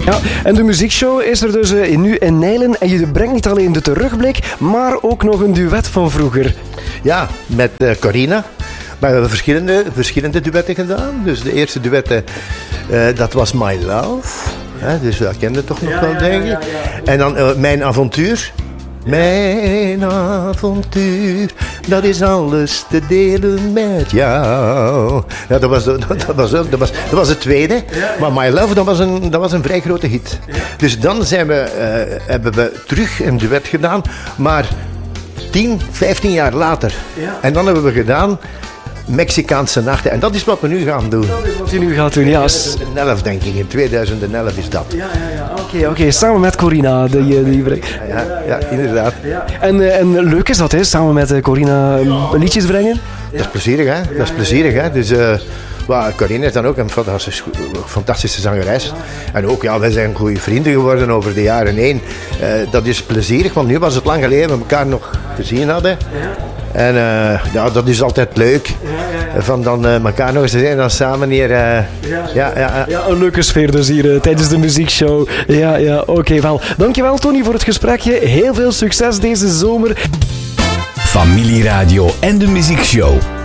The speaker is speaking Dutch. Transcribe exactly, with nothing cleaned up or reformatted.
Ja, en de muziekshow is er dus uh, nu in Nijlen. En je brengt niet alleen de terugblik, maar ook nog een duet van vroeger. Ja, met uh, Corina. Maar we hebben verschillende, verschillende duetten gedaan. Dus de eerste duet, uh, dat was My Love. Hè, dus dat kende je toch nog ja, wel, ja, denk ik. Ja, ja, ja. En dan uh, Mijn Avontuur. Mijn avontuur, dat is alles te delen met jou. Ja, dat was, dat, dat was, dat was, dat was het tweede. Maar My Love, dat was een, dat was een vrij grote hit. Dus dan zijn we, uh, hebben we terug een duet gedaan. Maar tien, vijftien jaar later. En dan hebben we gedaan Mexicaanse Nachten. En dat is wat we nu gaan doen. Dat is wat je nu gaat doen, ja. In tweeduizend elf, denk ik. In tweeduizend elf is dat. Ja, ja, ja. Oké, okay, okay. Samen met Corina. Die, die... Ja, ja, ja, inderdaad. Ja. En, en leuk is dat, hè? Samen met Corina liedjes brengen? Dat is plezierig, hè? Dat is plezierig, hè? Dus... Uh, well, Corina is dan ook een fantastische, fantastische zangeres. En ook, ja, wij zijn goede vrienden geworden over de jaren heen. Uh, dat is plezierig, want nu was het lang geleden dat we elkaar nog gezien hadden. En uh, ja, dat is altijd leuk. Ja, ja, ja. Van dan uh, elkaar nog eens te zien en dan samen hier... Uh, ja, ja, ja, ja. ja, een leuke sfeer dus hier uh, tijdens de muziekshow. Ja, ja, oké, okay, wel. Dankjewel Tony voor het gesprekje. Heel veel succes deze zomer. Familieradio en de muziekshow.